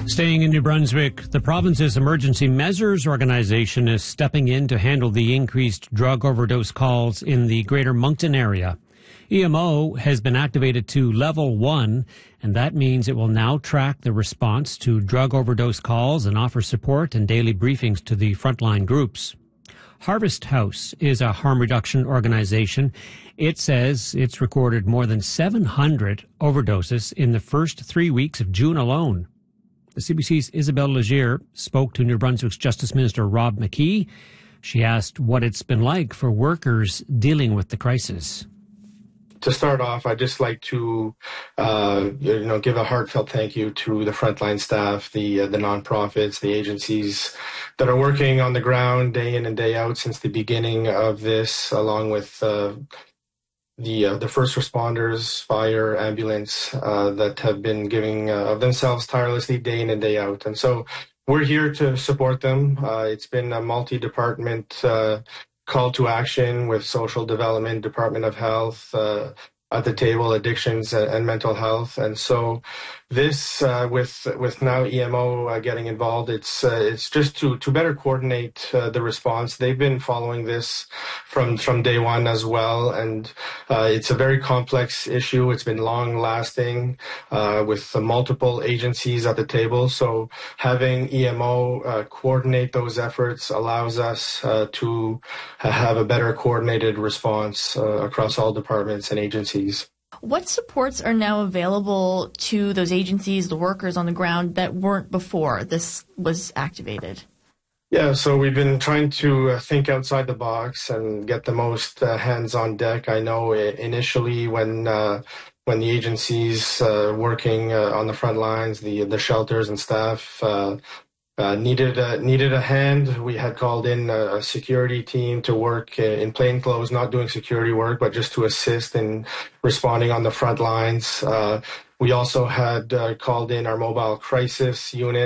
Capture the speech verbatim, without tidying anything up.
Staying in New Brunswick, the province's Emergency Measures Organization is stepping in to handle the increased drug overdose calls in the Greater Moncton area. E M O has been activated to level one, and that means it will now track the response to drug overdose calls and offer support and daily briefings to the frontline groups. Harvest House is a harm reduction organization. It says it's recorded more than seven hundred overdoses in the first three weeks of June alone. The C B C's Isabelle Legier spoke to New Brunswick's Justice Minister Rob McKee. She asked what it's been like for workers dealing with the crisis. To start off, I'd just like to, uh, you know, give a heartfelt thank you to the frontline staff, the uh, the nonprofits, the agencies that are working on the ground day in and day out since the beginning of this, along with uh, the uh, the first responders, fire, ambulance, uh, that have been giving uh, of themselves tirelessly day in and day out. And so we're here to support them. Uh, it's been a multi-department uh, call to action with social development, Department of Health, uh, at the table, addictions and, and mental health. And so this, uh, with with now E M O uh, getting involved, it's uh, it's just to to better coordinate uh, the response. They've been following this from from day one as well, and uh, it's a very complex issue. It's been long lasting uh, with uh, multiple agencies at the table. So having E M O uh, coordinate those efforts allows us uh, to have a better coordinated response uh, across all departments and agencies. What supports are now available to those agencies, the workers on the ground, that weren't before this was activated? Yeah, so we've been trying to uh, think outside the box and get the most uh, hands on deck. I know initially when uh, when the agencies uh, working uh, on the front lines, the the shelters and staff uh, Uh, needed a, needed a hand. We had called in a, a security team to work uh, in plain clothes, not doing security work, but just to assist in responding on the front lines. Uh, we also had uh, called in our mobile crisis unit.